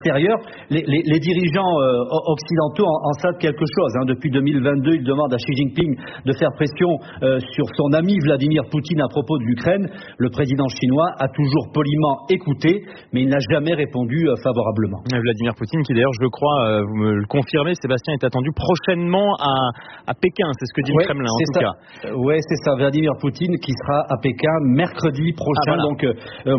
extérieur, les dirigeants occidentaux en savent quelque chose. Depuis 2022, ils demandent à Xi Jinping de faire pression sur son ami Vladimir Poutine à propos de l'Ukraine. Le président chinois a toujours poliment écouté, mais il n'a jamais répondu favorablement. Vladimir Poutine, qui d'ailleurs, je le crois, vous me le confirmez, Sébastien, est attendu prochainement à Pékin. C'est ce que dit le Kremlin, en tout cas. Oui, c'est ça. Vladimir Poutine qui sera à Pékin mercredi prochain, voilà. Donc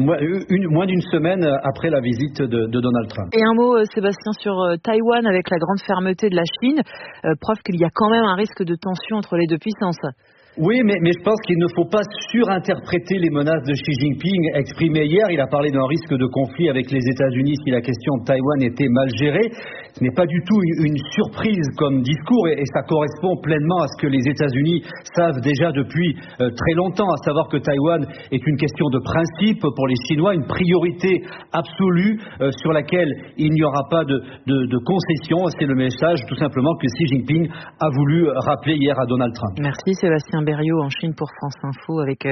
moins d'une semaine après la visite de Donald Trump. Et un mot, Sébastien, sur Taïwan avec la grande fermeté de la Chine, preuve qu'il y a quand même un risque de tension entre les deux puissances. Oui, mais je pense qu'il ne faut pas surinterpréter les menaces de Xi Jinping exprimées hier. Il a parlé d'un risque de conflit avec les États-Unis si la question de Taïwan était mal gérée. Ce n'est pas du tout une surprise comme discours et ça correspond pleinement à ce que les États-Unis savent déjà depuis très longtemps, à savoir que Taïwan est une question de principe pour les Chinois, une priorité absolue sur laquelle il n'y aura pas de concession. C'est le message tout simplement que Xi Jinping a voulu rappeler hier à Donald Trump. Merci Sébastien Berriot en Chine pour France Info avec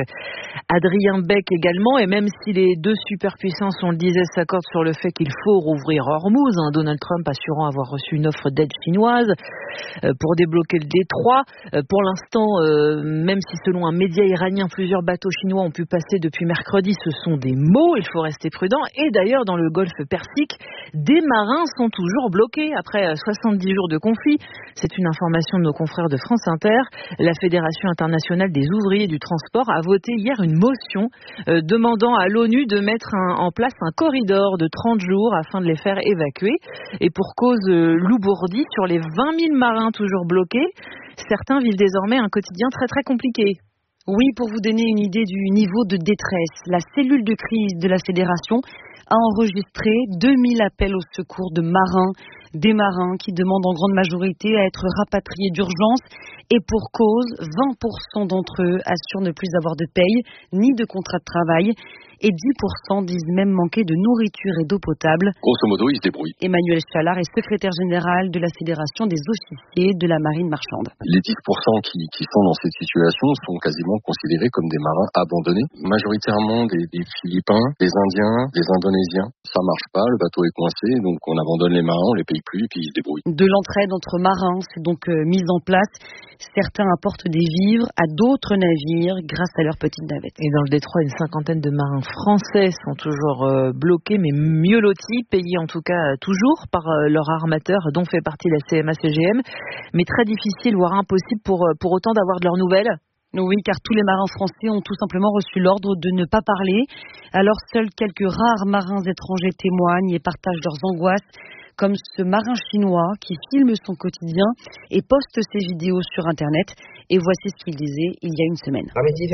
Adrien Beck également. Et même si les deux superpuissances, on le disait, s'accordent sur le fait qu'il faut rouvrir Hormuz, Donald Trump assurant avoir reçu une offre d'aide chinoise pour débloquer le détroit. Pour l'instant, même si selon un média iranien, plusieurs bateaux chinois ont pu passer depuis mercredi, ce sont des mots, il faut rester prudent. Et d'ailleurs, dans le golfe Persique, des marins sont toujours bloqués après 70 jours de conflit. C'est une information de nos confrères de France Inter. La Fédération internationale des ouvriers du transport a voté hier une motion demandant à l'ONU de mettre en place un corridor de 30 jours afin de les faire évacuer. Et pour cause Loubourdi, sur les 20 000 marins toujours bloqués, certains vivent désormais un quotidien très très compliqué. Oui, pour vous donner une idée du niveau de détresse, la cellule de crise de la Fédération a enregistré 2000 appels au secours de marins, des marins qui demandent en grande majorité à être rapatriés d'urgence et pour cause, 20% d'entre eux assurent ne plus avoir de paye ni de contrat de travail et 10% disent même manquer de nourriture et d'eau potable. Grosso modo, ils se débrouillent. Emmanuel Chalard est secrétaire général de la Fédération des officiers de la marine marchande. Les 10% qui sont dans cette situation sont quasiment considérés comme des marins abandonnés. Majoritairement des Philippins, des Indiens, des Indonésiens. Ça marche pas, le bateau est coincé, donc on abandonne les marins, on les paye plus et puis ils se débrouillent. De l'entraide entre marins s'est donc mise en place. Certains apportent des vivres à d'autres navires grâce à leurs petites navettes. Et dans le détroit, une cinquantaine de marins français sont toujours bloqués, mais mieux lotis, payés en tout cas toujours par leur armateur, dont fait partie la CMA-CGM, mais très difficile, voire impossible pour autant d'avoir de leurs nouvelles. Oui, car tous les marins français ont tout simplement reçu l'ordre de ne pas parler. Alors seuls quelques rares marins étrangers témoignent et partagent leurs angoisses, comme ce marin chinois qui filme son quotidien et poste ses vidéos sur Internet. Et voici ce qu'il disait il y a une semaine.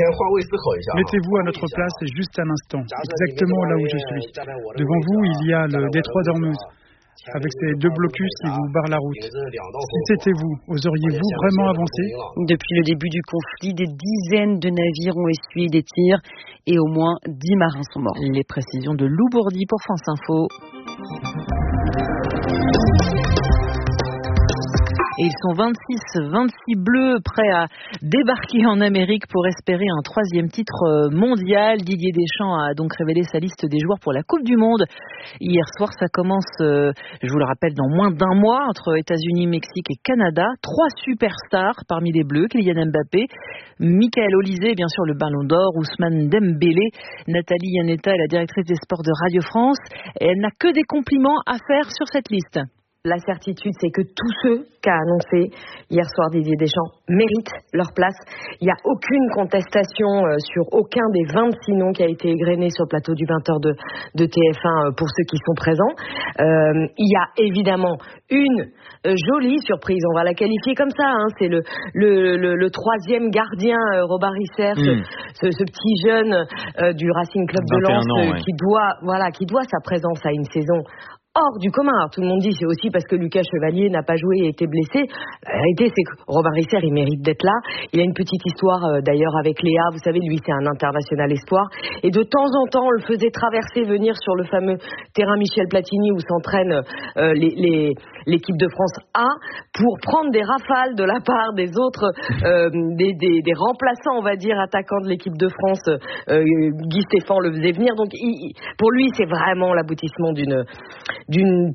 Mettez-vous à notre place juste un instant, exactement là où je suis. Devant vous, il y a le détroit d'Ormuz, avec ces deux blocus qui vous barrent la route. Si c'était vous, oseriez-vous vraiment avancer ? Depuis le début du conflit, des dizaines de navires ont essuyé des tirs et au moins 10 marins sont morts. Les précisions de Loubourdi pour France Info. Et ils sont 26 bleus prêts à débarquer en Amérique pour espérer un 3e titre mondial. Didier Deschamps a donc révélé sa liste des joueurs pour la Coupe du Monde. Hier soir, ça commence, je vous le rappelle, dans moins d'un mois, entre États-Unis, Mexique et Canada. 3 superstars parmi les bleus, Kylian Mbappé, Michael Olise, bien sûr le Ballon d'Or, Ousmane Dembélé, Nathalie Yanetta est la directrice des sports de Radio France. Et elle n'a que des compliments à faire sur cette liste. La certitude, c'est que tous ceux qu'a annoncé hier soir Didier Deschamps méritent leur place. Il n'y a aucune contestation sur aucun des 26 noms qui a été égrené sur le plateau du 20h de TF1 pour ceux qui sont présents. Il y a évidemment une jolie surprise, on va la qualifier comme ça. C'est le 3e gardien, Robin Risser, ce petit jeune du Racing Club de Lens qui doit sa présence à une saison hors du commun. Alors, tout le monde dit c'est aussi parce que Lucas Chevalier n'a pas joué et été blessé. La réalité, c'est que Robin Risser, il mérite d'être là. Il a une petite histoire d'ailleurs avec Léa. Vous savez, lui, c'est un international espoir. Et de temps en temps, on le faisait venir sur le fameux terrain Michel Platini où s'entraîne l'équipe de France A pour prendre des rafales de la part des autres, des remplaçants, on va dire, attaquants de l'équipe de France. Guy Stéphane le faisait venir. Donc, pour lui, c'est vraiment l'aboutissement d'une